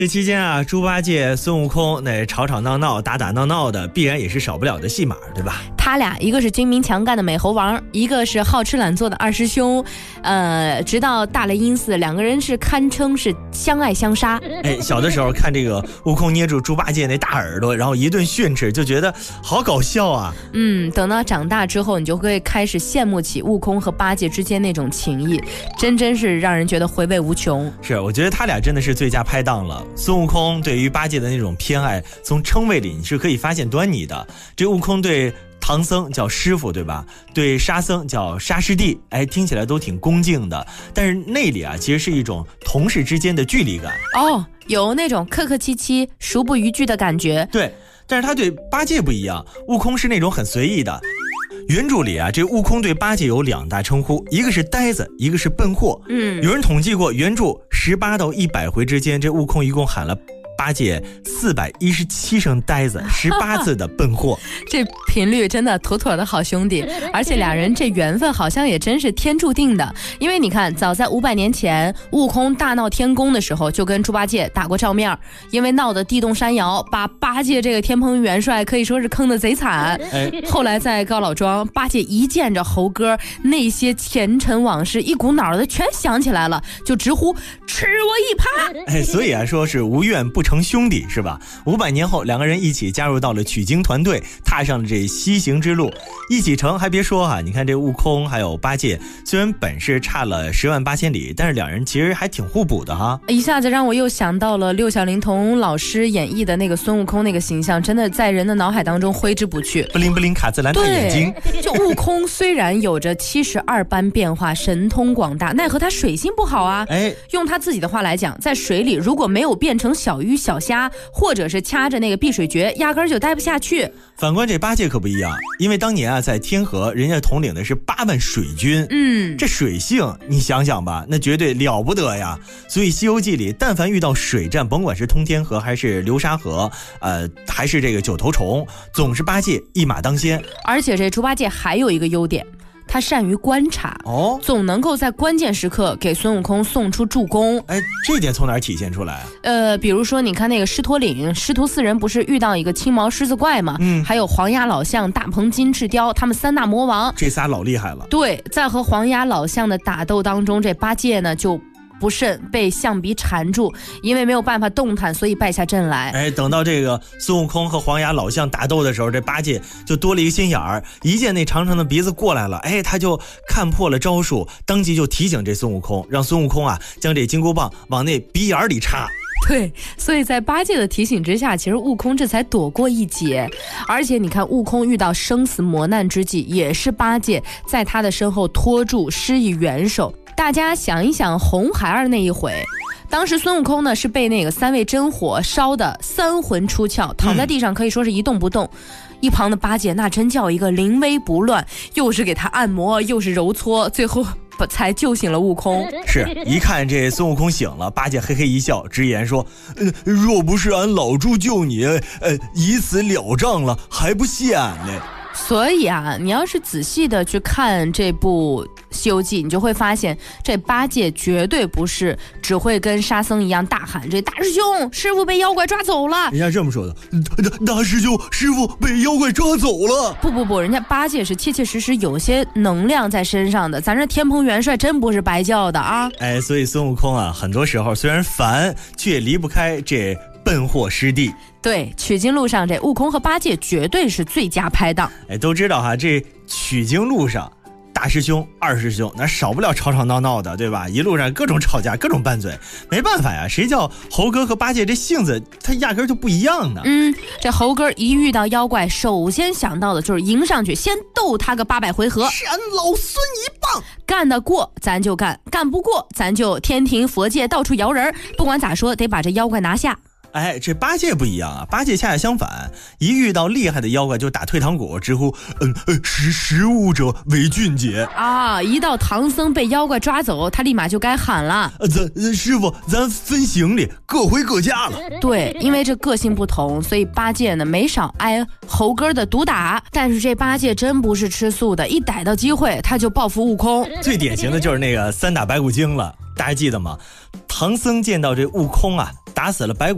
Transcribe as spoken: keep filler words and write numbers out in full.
这期间啊，猪八戒、孙悟空那吵吵闹闹、打打闹闹的，必然也是少不了的戏码，对吧？ 他俩一个是精明强干的美猴王，一个是好吃懒做的二师兄。呃，直到大雷音寺，两个人是堪称是相爱相杀。 哎，小的时候看这个悟空捏住猪八戒那大耳朵，然后一顿训斥，就觉得好搞笑啊。 嗯，等到长大之后，你就会开始羡慕起悟空和八戒之间那种情谊，真真是让人觉得回味无穷。 是，我觉得他俩真的是最佳拍档了。孙悟空对于八戒的那种偏爱，从称谓里你是可以发现端倪的。这悟空对唐僧叫师傅，对吧？对沙僧叫沙师弟，哎，听起来都挺恭敬的。但是内里啊，其实是一种同事之间的距离感。 哦，有那种客客气气、熟不逾矩的感觉。 对，但是他对八戒不一样，悟空是那种很随意的。原著里啊，这悟空对八戒有两大称呼，一个是呆子，一个是笨货。 嗯， 有人统计过，原著十八到一百回之间，这悟空一共喊了八戒四百一十七声呆子，十八次的笨货。 这频率真的妥妥的好兄弟，而且俩人这缘分好像也真是天注定的。因为你看，早在五百年前，悟空大闹天宫的时候，就跟猪八戒打过照面，因为闹得地动山摇，把八戒这个天蓬元帅可以说是坑得贼惨。哎，后来在高老庄，八戒一见着猴哥，那些前尘往事一股脑的全想起来了，就直呼吃我一耙。 哎，所以啊，说是无怨不成兄弟，是吧？五百年后，两个人一起加入到了取经团队，踏上了这西行之路，一起成。还别说哈、啊，你看这悟空还有八戒，虽然本事差了十万八千里，但是两人其实还挺互补的哈。 一下子让我又想到了六小龄童老师演绎的那个孙悟空那个形象，真的在人的脑海当中挥之不去。 不灵不灵卡姿兰大眼睛。 就悟空虽然有着七十二般变化，神通广大，奈何他水性不好啊。哎，用他自己的话来讲，在水里如果没有变成小鱼小虾，或者是掐着那个碧水诀，压根儿就待不下去。 反观这八戒可不一样，因为当年啊在天河，人家统领的是八万水军，嗯，这水性你想想吧，那绝对了不得呀。所以《西游记》里，但凡遇到水战，甭管是通天河还是流沙河，呃，还是这个九头虫，总是八戒一马当先。 而且这猪八戒还有一个优点，他善于观察，哦，总能够在关键时刻给孙悟空送出助攻。 哎，这点从哪儿体现出来？ 呃，比如说你看那个狮驼岭，师徒四人不是遇到一个青毛狮子怪嘛，嗯，还有黄牙老象、大鹏金翅雕，他们三大魔王， 这仨老厉害了。 对，在和黄牙老象的打斗当中，这八戒呢就不慎被象鼻缠住，因为没有办法动弹，所以败下阵来。 哎，等到这个孙悟空和黄牙老象打斗的时候，这八戒就多了一个心眼儿，一见那长长的鼻子过来了，哎，他就看破了招数，当即就提醒这孙悟空，让孙悟空啊将这金箍棒往那鼻眼里插。 对，所以在八戒的提醒之下，其实悟空这才躲过一劫。而且你看，悟空遇到生死磨难之际，也是八戒在他的身后拖住，施以援手。大家想一想红孩儿那一回，当时孙悟空呢是被那个三味真火烧的三魂出窍，躺在地上可以说是一动不动。嗯，一旁的八戒那真叫一个临危不乱，又是给他按摩，又是揉搓，最后才救醒了悟空。 是一看这孙悟空醒了，八戒嘿嘿一笑，直言说：“呃，若不是俺老猪救你，呃，以此了账了，还不谢俺呢。” 所以啊，你要是仔细的去看这部《西游记》，你就会发现，这八戒绝对不是只会跟沙僧一样大喊：“这大师兄，师傅被妖怪抓走了。” 人家这么说的，大大师兄，师傅被妖怪抓走了。 不不不，人家八戒是切切实实有些能量在身上的，咱这天蓬元帅真不是白叫的啊！ 哎，所以孙悟空啊，很多时候虽然烦，却离不开这笨货师弟。 对，取经路上这悟空和八戒绝对是最佳拍档。 哎，都知道哈，这取经路上大师兄二师兄那少不了吵吵闹闹的，对吧？一路上各种吵架，各种拌嘴，没办法呀，谁叫猴哥和八戒这性子他压根就不一样呢？ 嗯，这猴哥一遇到妖怪，首先想到的就是迎上去先斗他个八百回合， 扇老孙一棒， 干得过咱就干，干不过咱就天庭佛界到处摇人，不管咋说得把这妖怪拿下。 哎，这八戒不一样啊，八戒恰恰相反，一遇到厉害的妖怪就打退堂鼓，直呼嗯呃识时务者为俊杰啊！一到唐僧被妖怪抓走，他立马就该喊了， 呃、咱师傅咱分行李，各回各家了。 对，因为这个性不同，所以八戒呢没少挨猴哥的毒打，但是这八戒真不是吃素的，一逮到机会他就报复悟空。 最典型的就是那个三打白骨精了，大家记得吗？唐僧见到这悟空啊打死了白骨